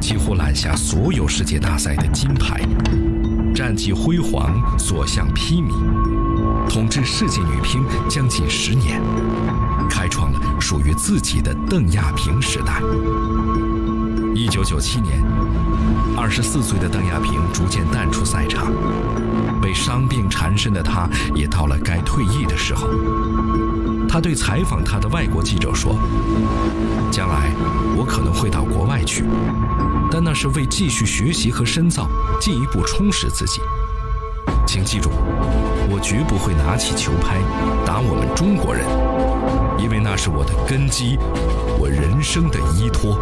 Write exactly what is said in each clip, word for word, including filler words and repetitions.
几乎揽下所有世界大赛的金牌，战绩辉煌，所向披靡，统治世界女乒将近十年，开创了属于自己的邓亚萍时代。一九九七年，二十四岁的邓亚萍逐渐淡出赛场，被伤病缠身的她也到了该退役的时候。她对采访她的外国记者说：“将来我可能会到国外去，但那是为继续学习和深造，进一步充实自己。请记住，我绝不会拿起球拍打我们中国人，因为那是我的根基，我人生的依托。”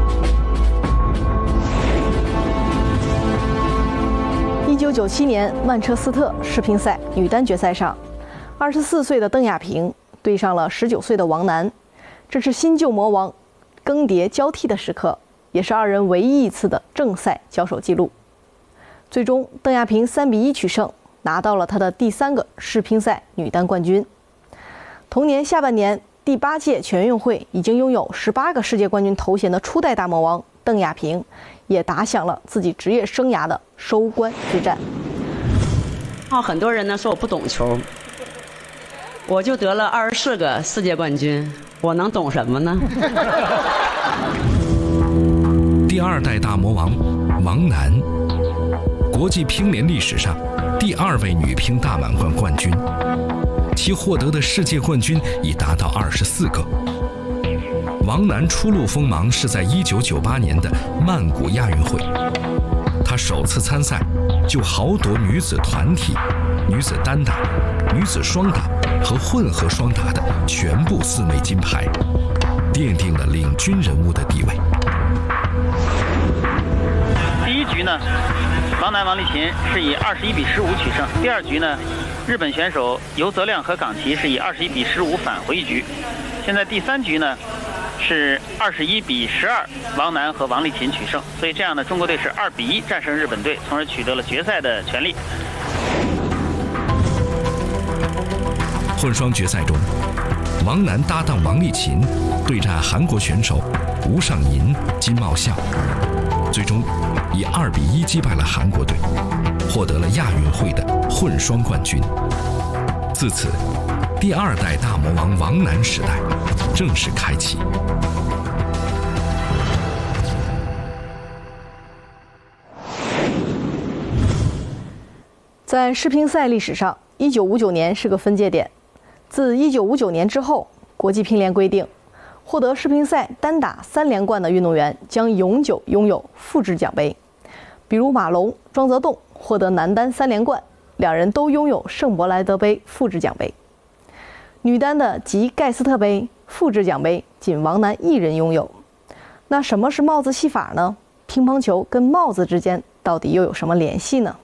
一九九七年曼彻斯特世乒赛女单决赛上，二十四岁的邓亚萍对上了十九岁的王楠，这是新旧魔王更迭交替的时刻，也是二人唯一一次的正赛交手记录。最终，邓亚萍三比一取胜，拿到了她的第三个世乒赛女单冠军。同年下半年，第八届全运会已经拥有十八个世界冠军头衔的初代大魔王邓亚萍，也打响了自己职业生涯的收官之战。 很多人呢说我不懂球，我就得了二十四个世界冠军，我能懂什么呢？ 第二代大魔王王楠，国际乒联历史上第二位女乒大满贯冠军，其获得的世界冠军已达到二十四个。王楠初露锋芒是在一九九八年的曼谷亚运会，她首次参赛就豪夺女子团体、女子单打、女子双打和混合双打的全部四枚金牌，奠定了领军人物的地位。 第一局呢，王楠王励勤是以二十一比十五取胜。第二局呢，日本选手尤泽亮和港崎是以二十一比十五返回一局。现在第三局呢，是二十一比十二，王楠和王励勤取胜。所以这样呢，中国队是二比一战胜日本队，从而取得了决赛的权利。 混双决赛中，王楠搭档王励勤对战韩国选手吴尚银、金茂孝，最终以二比一击败了韩国队，获得了亚运会的混双冠军。自此，第二代大魔王王楠时代正式开启。 在世乒赛历史上，一九五九年是个分界点。自一九五九年之后，国际乒联规定，获得世乒赛单打三连冠的运动员将永久拥有复制奖杯。比如马龙、庄则栋获得男单三连冠，两人都拥有圣伯莱德杯复制奖杯。女单的吉盖斯特杯复制奖杯仅王楠一人拥有。那什么是帽子戏法呢？乒乓球跟帽子之间到底又有什么联系呢？